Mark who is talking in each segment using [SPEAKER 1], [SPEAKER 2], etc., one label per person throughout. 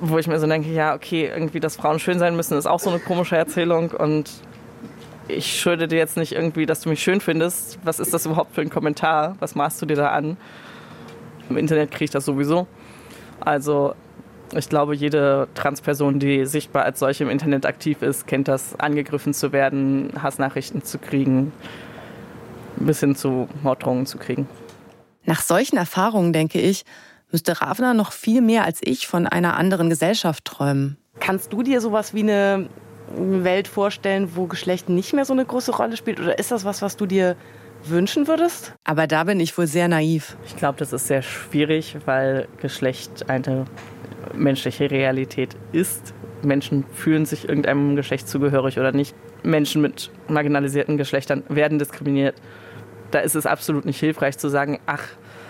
[SPEAKER 1] wo ich mir so denke, ja, okay, irgendwie, dass Frauen schön sein müssen, ist auch so eine komische Erzählung und ich schulde dir jetzt nicht irgendwie, dass du mich schön findest. Was ist das überhaupt für ein Kommentar? Was maßt du dir da an? Im Internet kriege ich das sowieso. Also ich glaube, jede Transperson, die sichtbar als solche im Internet aktiv ist, kennt das, angegriffen zu werden, Hassnachrichten zu kriegen, bis hin zu Morddrohungen zu kriegen.
[SPEAKER 2] Nach solchen Erfahrungen, denke ich, müsste Ravna noch viel mehr als ich von einer anderen Gesellschaft träumen.
[SPEAKER 3] Kannst du dir sowas wie eine Welt vorstellen, wo Geschlecht nicht mehr so eine große Rolle spielt? Oder ist das was du dir wünschen würdest?
[SPEAKER 2] Aber da bin ich wohl sehr naiv.
[SPEAKER 1] Ich glaube, das ist sehr schwierig, weil Geschlecht eine menschliche Realität ist. Menschen fühlen sich irgendeinem Geschlecht zugehörig oder nicht. Menschen mit marginalisierten Geschlechtern werden diskriminiert. Da ist es absolut nicht hilfreich zu sagen, ach,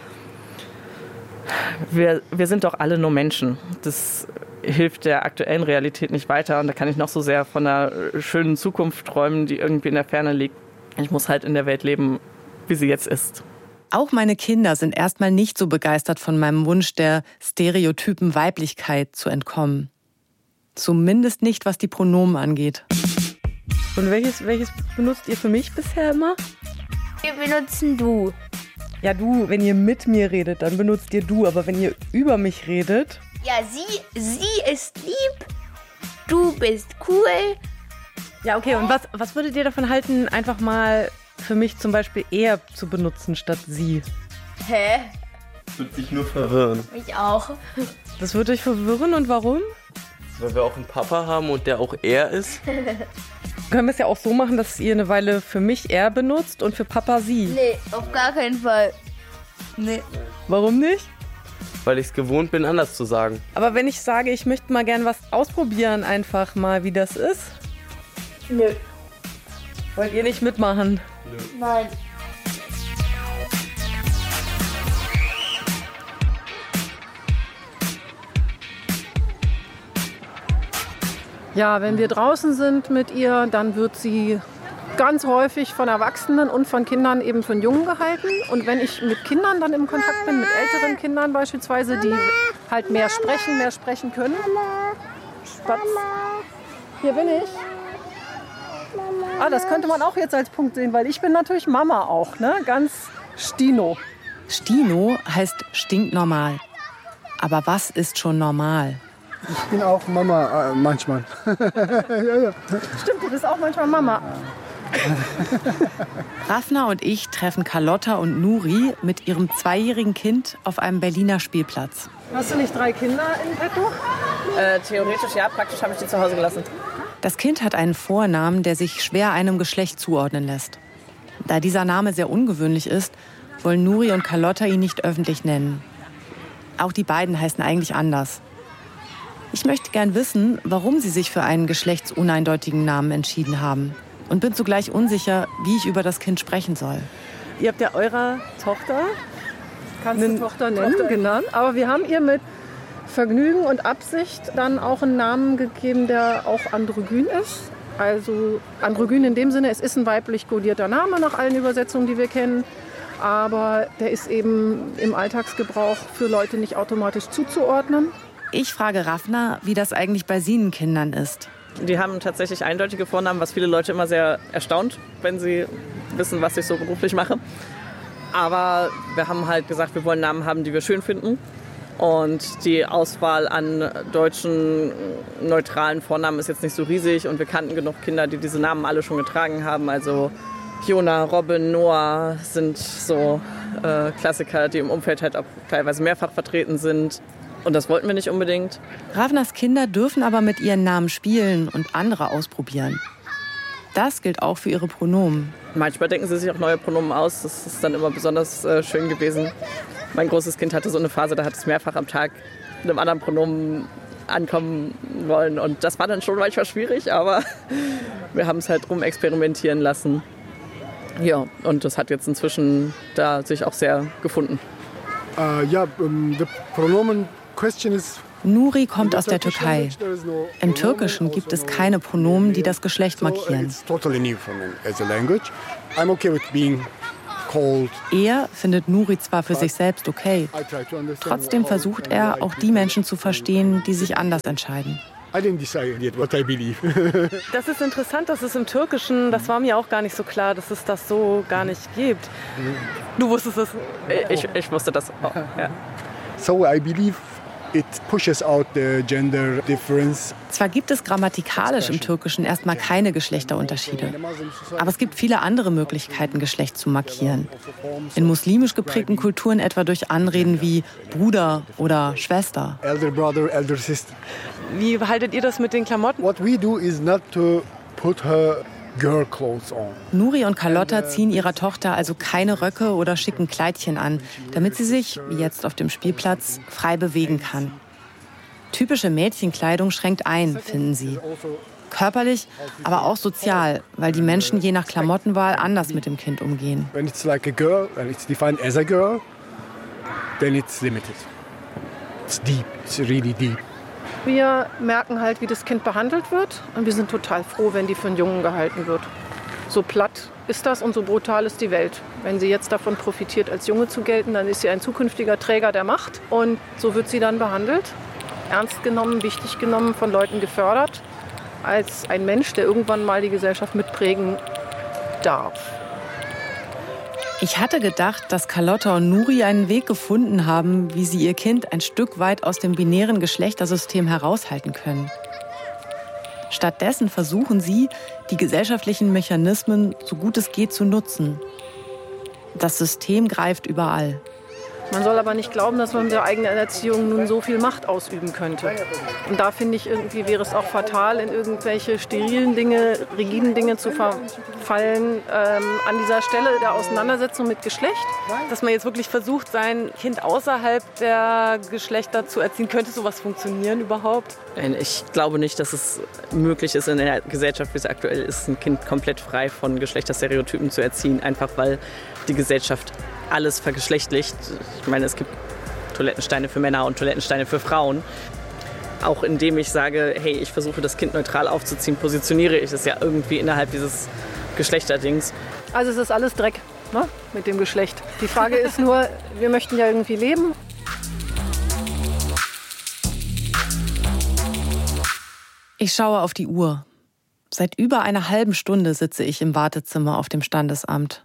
[SPEAKER 1] wir sind doch alle nur Menschen. Das hilft der aktuellen Realität nicht weiter. Und da kann ich noch so sehr von einer schönen Zukunft träumen, die irgendwie in der Ferne liegt. Ich muss halt in der Welt leben, wie sie jetzt ist.
[SPEAKER 2] Auch meine Kinder sind erstmal nicht so begeistert von meinem Wunsch, der stereotypen Weiblichkeit zu entkommen. Zumindest nicht, was die Pronomen angeht.
[SPEAKER 3] Und welches benutzt ihr für mich bisher immer?
[SPEAKER 4] Wir benutzen du.
[SPEAKER 3] Ja, du, wenn ihr mit mir redet, dann benutzt ihr du. Aber wenn ihr über mich redet...
[SPEAKER 4] Ja, sie ist lieb, du bist cool.
[SPEAKER 3] Ja, okay, und was würdet ihr davon halten, einfach mal für mich zum Beispiel er zu benutzen statt sie?
[SPEAKER 4] Hä?
[SPEAKER 5] Das wird dich nur verwirren.
[SPEAKER 4] Mich auch.
[SPEAKER 3] Das würde euch verwirren und warum?
[SPEAKER 5] Weil wir auch einen Papa haben und der auch er ist.
[SPEAKER 3] Können wir es ja auch so machen, dass ihr eine Weile für mich er benutzt und für Papa sie?
[SPEAKER 4] Nee, auf gar keinen Fall. Nee.
[SPEAKER 3] Warum nicht?
[SPEAKER 5] Weil ich es gewohnt bin, anders zu sagen.
[SPEAKER 3] Aber wenn ich sage, ich möchte mal gern was ausprobieren, einfach mal, wie das ist.
[SPEAKER 4] Nö.
[SPEAKER 3] Wollt ihr nicht mitmachen?
[SPEAKER 5] Nö.
[SPEAKER 4] Nein.
[SPEAKER 6] Ja, wenn wir draußen sind mit ihr, dann wird sie ganz häufig von Erwachsenen und von Kindern eben von Jungen gehalten. Und wenn ich mit Kindern dann im Kontakt bin, mit älteren Kindern beispielsweise, die halt mehr sprechen können. Spatz. Hier bin ich. Ah, das könnte man auch jetzt als Punkt sehen, weil ich bin natürlich Mama auch, ne? Ganz Stino.
[SPEAKER 2] Stino heißt stinknormal. Aber was ist schon normal?
[SPEAKER 7] Ich bin auch Mama manchmal. Ja.
[SPEAKER 6] Stimmt, du bist auch manchmal Mama.
[SPEAKER 2] Ravna und ich treffen Carlotta und Nuri mit ihrem 2-jährigen Kind auf einem Berliner Spielplatz.
[SPEAKER 6] Hast du nicht 3 Kinder in petto?
[SPEAKER 1] Theoretisch ja, praktisch habe ich die zu Hause gelassen.
[SPEAKER 2] Das Kind hat einen Vornamen, der sich schwer einem Geschlecht zuordnen lässt. Da dieser Name sehr ungewöhnlich ist, wollen Nuri und Carlotta ihn nicht öffentlich nennen. Auch die beiden heißen eigentlich anders. Ich möchte gern wissen, warum sie sich für einen geschlechtsuneindeutigen Namen entschieden haben. Und bin zugleich unsicher, wie ich über das Kind sprechen soll.
[SPEAKER 3] Ihr habt ja eurer Tochter,
[SPEAKER 6] Kannst du Tochter nennen, genannt. Aber wir haben ihr mit Vergnügen und Absicht dann auch einen Namen gegeben, der auch androgyn ist. Also androgyn in dem Sinne, es ist ein weiblich kodierter Name nach allen Übersetzungen, die wir kennen. Aber der ist eben im Alltagsgebrauch für Leute nicht automatisch zuzuordnen.
[SPEAKER 2] Ich frage Ravna, wie das eigentlich bei Sienenkindern ist.
[SPEAKER 1] Die haben tatsächlich eindeutige Vornamen, was viele Leute immer sehr erstaunt, wenn sie wissen, was ich so beruflich mache. Aber wir haben halt gesagt, wir wollen Namen haben, die wir schön finden. Und die Auswahl an deutschen neutralen Vornamen ist jetzt nicht so riesig. Und wir kannten genug Kinder, die diese Namen alle schon getragen haben. Also Fiona, Robin, Noah sind so Klassiker, die im Umfeld halt auch teilweise mehrfach vertreten sind. Und das wollten wir nicht unbedingt.
[SPEAKER 2] Ravnas Kinder dürfen aber mit ihren Namen spielen und andere ausprobieren. Das gilt auch für ihre Pronomen.
[SPEAKER 1] Manchmal denken sie sich auch neue Pronomen aus. Das ist dann immer besonders schön gewesen. Mein großes Kind hatte so eine Phase, da hat es mehrfach am Tag mit einem anderen Pronomen ankommen wollen. Und das war dann schon manchmal schwierig, aber wir haben es halt rumexperimentieren lassen. Ja, und das hat jetzt inzwischen da sich auch sehr gefunden.
[SPEAKER 7] The pronomen question is...
[SPEAKER 2] Nuri kommt aus der Türkei. Im Türkischen gibt es keine Pronomen, die das Geschlecht markieren.
[SPEAKER 7] cold.
[SPEAKER 2] Er findet Nuri zwar für sich selbst okay,
[SPEAKER 7] I try to understand
[SPEAKER 2] trotzdem
[SPEAKER 7] how
[SPEAKER 2] versucht
[SPEAKER 7] can
[SPEAKER 2] er,
[SPEAKER 7] I
[SPEAKER 2] auch die Menschen zu verstehen, die sich anders entscheiden.
[SPEAKER 7] I didn't decide yet what I believe.
[SPEAKER 3] Das ist interessant, dass es im Türkischen, das war mir auch gar nicht so klar, dass es das so gar nicht gibt. Du wusstest es?
[SPEAKER 1] Ich wusste das auch. Ja.
[SPEAKER 7] So I believe it pushes out the gender difference.
[SPEAKER 2] Zwar gibt es grammatikalisch im Türkischen erstmal keine Geschlechterunterschiede, aber es gibt viele andere Möglichkeiten, Geschlecht zu markieren. In muslimisch geprägten Kulturen etwa durch Anreden wie Bruder oder Schwester.
[SPEAKER 7] Elder brother, elder sister.
[SPEAKER 3] Wie haltet ihr das mit den Klamotten?
[SPEAKER 7] What we do is not to put her girl clothes on.
[SPEAKER 2] Nuri und Carlotta ziehen ihrer Tochter also keine Röcke oder schicken Kleidchen an, damit sie sich, wie jetzt auf dem Spielplatz, frei bewegen kann. Typische Mädchenkleidung schränkt ein, finden sie. Körperlich, aber auch sozial, weil die Menschen je nach Klamottenwahl anders mit dem Kind umgehen.
[SPEAKER 7] When it's like a girl, when it's defined as a girl, then it's limited. It's deep, it's really deep.
[SPEAKER 6] Wir merken halt, wie das Kind behandelt wird. Und wir sind total froh, wenn die für einen Jungen gehalten wird. So platt ist das und so brutal ist die Welt. Wenn sie jetzt davon profitiert, als Junge zu gelten, dann ist sie ein zukünftiger Träger der Macht. Und so wird sie dann behandelt, ernst genommen, wichtig genommen, von Leuten gefördert, als ein Mensch, der irgendwann mal die Gesellschaft mitprägen darf.
[SPEAKER 2] Ich hatte gedacht, dass Carlotta und Nuri einen Weg gefunden haben, wie sie ihr Kind ein Stück weit aus dem binären Geschlechtersystem heraushalten können. Stattdessen versuchen sie, die gesellschaftlichen Mechanismen so gut es geht zu nutzen. Das System greift überall.
[SPEAKER 6] Man soll aber nicht glauben, dass man mit der eigenen Erziehung nun so viel Macht ausüben könnte. Und da finde ich, irgendwie wäre es auch fatal, in irgendwelche sterilen Dinge, rigiden Dinge zu verfallen, an dieser Stelle der Auseinandersetzung mit Geschlecht.
[SPEAKER 3] Dass man jetzt wirklich versucht, sein Kind außerhalb der Geschlechter zu erziehen. Könnte sowas funktionieren überhaupt?
[SPEAKER 1] Nein, ich glaube nicht, dass es möglich ist, in der Gesellschaft, wie es aktuell ist, ein Kind komplett frei von Geschlechterstereotypen zu erziehen. Einfach weil die Gesellschaft alles vergeschlechtlicht. Ich meine, es gibt Toilettensteine für Männer und Toilettensteine für Frauen. Auch indem ich sage, hey, ich versuche das Kind neutral aufzuziehen, positioniere ich es ja irgendwie innerhalb dieses Geschlechterdings.
[SPEAKER 6] Also es ist alles Dreck, ne, mit dem Geschlecht. Die Frage ist nur, wir möchten ja irgendwie leben.
[SPEAKER 2] Ich schaue auf die Uhr. Seit über einer halben Stunde sitze ich im Wartezimmer auf dem Standesamt.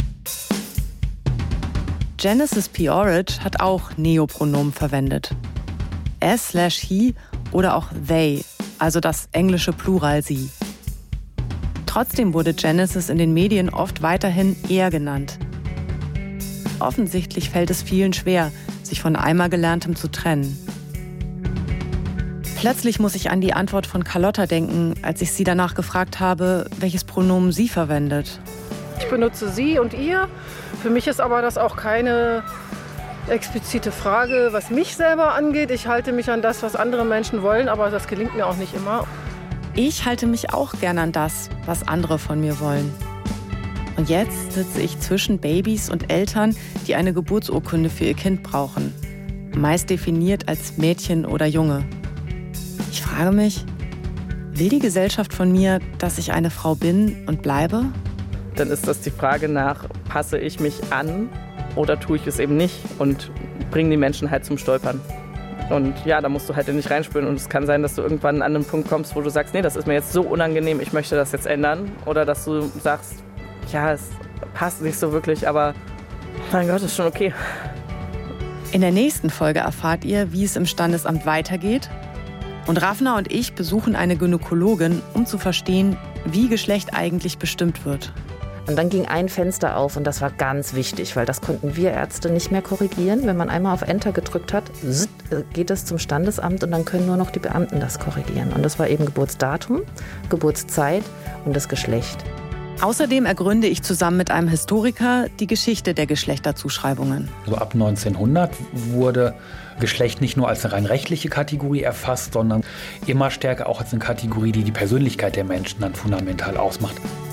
[SPEAKER 2] Genesis P-Orridge hat auch Neopronomen verwendet. S/he oder auch they, also das englische Plural sie. Trotzdem wurde Genesis in den Medien oft weiterhin er genannt. Offensichtlich fällt es vielen schwer, sich von einmal Gelerntem zu trennen. Plötzlich muss ich an die Antwort von Carlotta denken, als ich sie danach gefragt habe, welches Pronomen sie verwendet.
[SPEAKER 6] Ich benutze sie und ihr. Für mich ist aber das auch keine explizite Frage, was mich selber angeht. Ich halte mich an das, was andere Menschen wollen, aber das gelingt mir auch nicht immer.
[SPEAKER 2] Ich halte mich auch gern an das, was andere von mir wollen. Und jetzt sitze ich zwischen Babys und Eltern, die eine Geburtsurkunde für ihr Kind brauchen. Meist definiert als Mädchen oder Junge. Ich frage mich, will die Gesellschaft von mir, dass ich eine Frau bin und bleibe?
[SPEAKER 1] Dann ist das die Frage nach, passe ich mich an oder tue ich es eben nicht und bringe die Menschen halt zum Stolpern. Und ja, da musst du halt nicht reinspüren und es kann sein, dass du irgendwann an einen Punkt kommst, wo du sagst, nee, das ist mir jetzt so unangenehm, ich möchte das jetzt ändern. Oder dass du sagst, ja, es passt nicht so wirklich, aber mein Gott, ist schon okay.
[SPEAKER 2] In der nächsten Folge erfahrt ihr, wie es im Standesamt weitergeht. Und Ravna und ich besuchen eine Gynäkologin, um zu verstehen, wie Geschlecht eigentlich bestimmt wird.
[SPEAKER 8] Und dann ging ein Fenster auf und das war ganz wichtig, weil das konnten wir Ärzte nicht mehr korrigieren. Wenn man einmal auf Enter gedrückt hat, geht es zum Standesamt und dann können nur noch die Beamten das korrigieren. Und das war eben Geburtsdatum, Geburtszeit und das Geschlecht.
[SPEAKER 2] Außerdem ergründe ich zusammen mit einem Historiker die Geschichte der Geschlechterzuschreibungen.
[SPEAKER 9] Also ab 1900 wurde Geschlecht nicht nur als eine rein rechtliche Kategorie erfasst, sondern immer stärker auch als eine Kategorie, die die Persönlichkeit der Menschen dann fundamental ausmacht.